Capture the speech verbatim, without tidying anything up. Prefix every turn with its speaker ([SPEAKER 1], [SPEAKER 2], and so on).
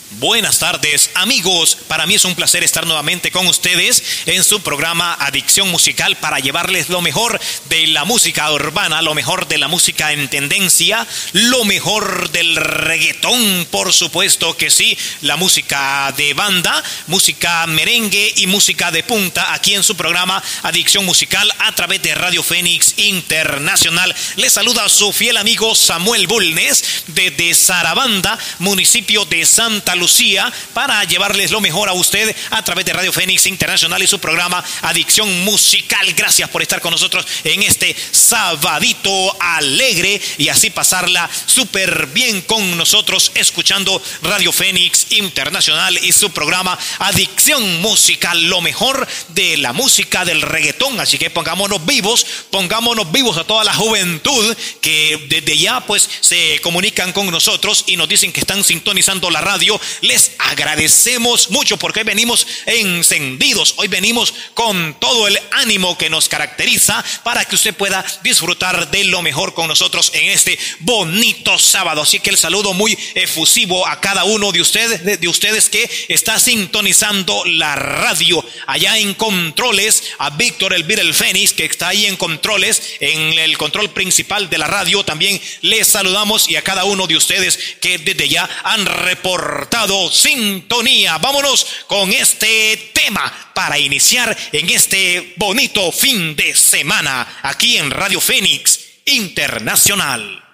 [SPEAKER 1] Buenas tardes, amigos. Para mí es un placer estar nuevamente con ustedes en su programa Adicción Musical para llevarles lo mejor de la música urbana, lo mejor de la música en tendencia, lo mejor del reggaetón, por supuesto que sí, la música de banda, música merengue y música de punta aquí en su programa Adicción Musical a través de Radio Fénix Internacional. Les saluda su fiel amigo Samuel Bulnes desde Sarabanda, municipio de Santa Lucía, para llevarles lo mejor a usted a través de Radio Fénix Internacional y su programa Adicción Musical. Gracias por estar con nosotros en este sabadito alegre y así pasarla súper bien con nosotros escuchando Radio Fénix Internacional y su programa Adicción Musical, lo mejor de la música del reggaetón. Así que pongámonos vivos, pongámonos vivos a toda la juventud que desde ya pues se comunican con nosotros y nos dicen que están sintonizando la radio. Les agradecemos mucho porque hoy venimos encendidos, hoy venimos con todo el ánimo que nos caracteriza para que usted pueda disfrutar de lo mejor con nosotros en este bonito sábado. Así que el saludo muy efusivo a cada uno de ustedes, de, de ustedes que está sintonizando la radio. Allá en controles, a Víctor el Vir el Fénix, que está ahí en controles, en el control principal de la radio. También les saludamos y a cada uno de ustedes que desde ya han reportado sintonía. Vámonos con este tema para iniciar en este bonito fin de semana aquí en Radio Fénix Internacional.